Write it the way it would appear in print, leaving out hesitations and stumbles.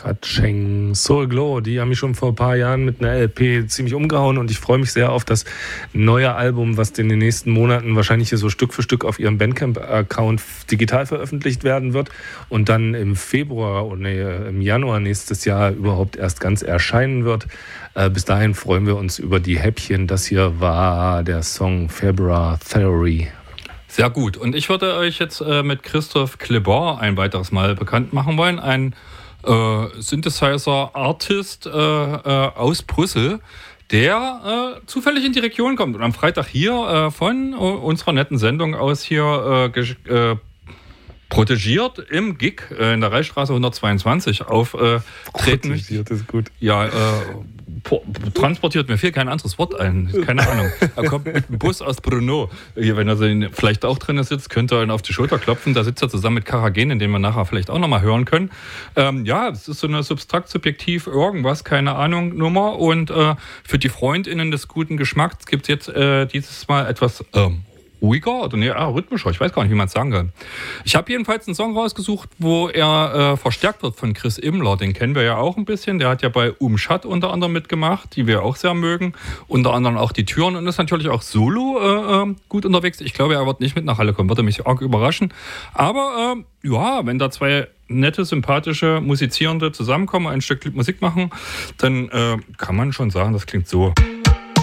Quatscheng, Soul Glow, die haben mich schon vor ein paar Jahren mit einer LP ziemlich umgehauen und ich freue mich sehr auf das neue Album, was in den nächsten Monaten wahrscheinlich hier so Stück für Stück auf ihrem Bandcamp-Account digital veröffentlicht werden wird und dann im im Januar nächstes Jahr überhaupt erst ganz erscheinen wird. Bis dahin freuen wir uns über die Häppchen. Das hier war der Song February Theory. Sehr gut. Und ich würde euch jetzt mit Christoph Klebar ein weiteres Mal bekannt machen wollen. Ein Synthesizer-Artist aus Brüssel, der zufällig in die Region kommt und am Freitag hier von unserer netten Sendung aus hier protegiert im Gig in der Reichsstraße 122 auftreten. Protegiert ist gut. Ja, transportiert, mir fehlt kein anderes Wort ein, keine Ahnung. Er kommt mit dem Bus aus Brno. Wenn er vielleicht auch drin sitzt, könnte er ihn auf die Schulter klopfen. Da sitzt er zusammen mit Karagen, den wir nachher vielleicht auch nochmal hören können. Ja, es ist so eine substrakt-subjektiv irgendwas, keine Ahnung, Nummer. Und für die FreundInnen des guten Geschmacks gibt es jetzt dieses Mal etwas ruhiger oder rhythmischer, ich weiß gar nicht, wie man es sagen kann. Ich habe jedenfalls einen Song rausgesucht, wo er verstärkt wird von Chris Immler. Den kennen wir ja auch ein bisschen. Der hat ja bei Umschat unter anderem mitgemacht, die wir auch sehr mögen. Unter anderem auch die Türen und ist natürlich auch solo gut unterwegs. Ich glaube, er wird nicht mit nach Halle kommen, würde mich arg überraschen. Aber wenn da zwei nette, sympathische Musizierende zusammenkommen, ein Stück Musik machen, dann kann man schon sagen, das klingt so.